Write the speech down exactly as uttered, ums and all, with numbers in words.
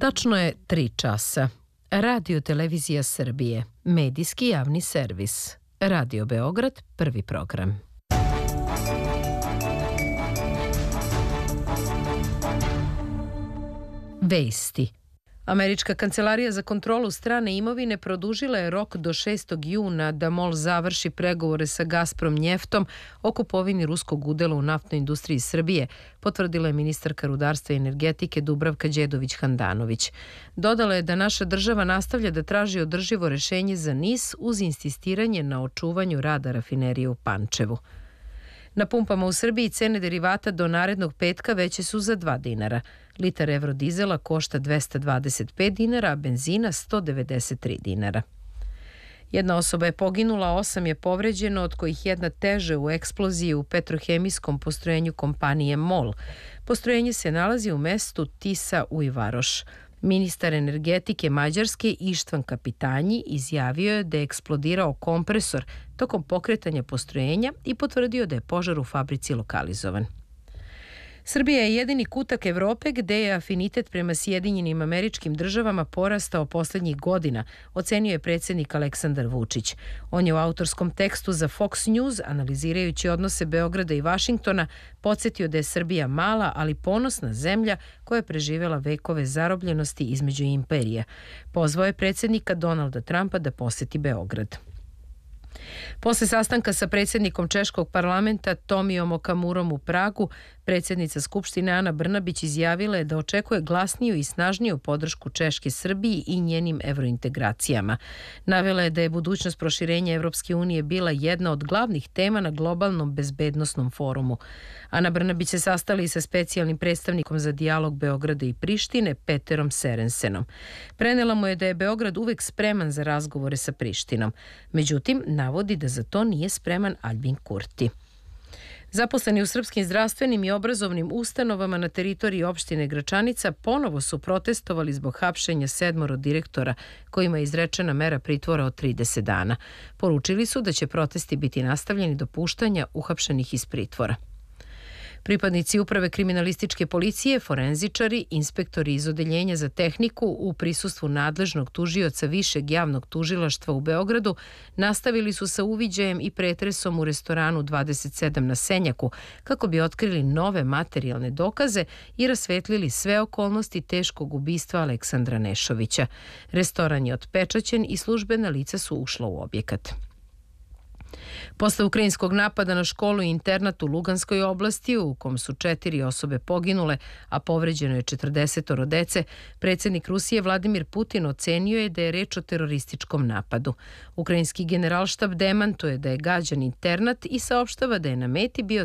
Tačno je tri časa. Radio Televizija Srbije, medijski javni servis. Radio Beograd, prvi program. Vesti. Američka kancelarija za kontrolu strane imovine produžila je rok do šestog juna da MOL završi pregovore sa Gazprom njeftom o kupovini ruskog udela u naftnoj industriji Srbije, potvrdila je ministarka rudarstva i energetike Dubravka Đedović-Handanović. Dodala je da naša država nastavlja da traži održivo rešenje za N I S uz insistiranje na očuvanju rada rafinerije u Pančevu. Na pumpama u Srbiji cene derivata do narednog petka veće su za dva dinara. Litar evrodizela košta dvesta dvadeset pet dinara, a benzina sto devedeset tri dinara. Jedna osoba je poginula, osam je povređeno, od kojih jedna teže u eksploziji u petrohemijskom postrojenju kompanije MOL. Postrojenje se nalazi u mestu Tisa u Ivaroš. Ministar energetike Mađarske Ištvan Kapitanji izjavio je da je eksplodirao kompresor tokom pokretanja postrojenja i potvrdio da je požar u fabrici lokalizovan. Srbija je jedini kutak Evrope gde je afinitet prema Sjedinjenim Američkim Državama porastao poslednjih godina, ocenio je predsjednik Aleksandar Vučić. On je u autorskom tekstu za Fox News, analizirajući odnose Beograda i Vašingtona, podsjetio da je Srbija mala, ali ponosna zemlja koja je preživela vekove zarobljenosti između imperija. Pozvao je predsjednika Donalda Trumpa da poseti Beograd. Posle sastanka sa predsjednikom Češkog parlamenta Tomijom Okamurom u Pragu, predsjednica Skupštine Ana Brnabić izjavila je da očekuje glasniju i snažniju podršku Češke Srbiji i njenim evrointegracijama. Navela je da je budućnost proširenja Evropske unije bila jedna od glavnih tema na globalnom bezbednosnom forumu. Ana Brnabić se sastala i sa specijalnim predstavnikom za dijalog Beograda i Prištine, Peterom Serensenom. Prenela mu je da je Beograd uvek spreman za razgovore sa Prištinom. Međutim, navodi da za to nije spreman Albin Kurti. Zaposleni u srpskim zdravstvenim i obrazovnim ustanovama na teritoriji opštine Gračanica ponovo su protestovali zbog hapšenja sedmoro direktora kojima je izrečena mera pritvora od trideset dana. Poručili su da će protesti biti nastavljeni do puštanja uhapšenih iz pritvora. Pripadnici Uprave kriminalističke policije, forenzičari, inspektori iz Odeljenja za tehniku u prisustvu nadležnog tužioca Višeg javnog tužilaštva u Beogradu nastavili su sa uviđajem i pretresom u restoranu dvadeset sedam na Senjaku kako bi otkrili nove materijalne dokaze i rasvetlili sve okolnosti teškog ubistva Aleksandra Nešovića. Restoran je otpečaćen i službena lica su ušla u objekat. Posle ukrajinskog napada na školu i internat u Luganskoj oblasti, u kom su četiri osobe poginule, a povređeno je četrdesetoro dece, predsjednik Rusije Vladimir Putin ocenio je da je reč o terorističkom napadu. Ukrajinski generalštab demantuje da je gađan internat i saopštava da je na meti bio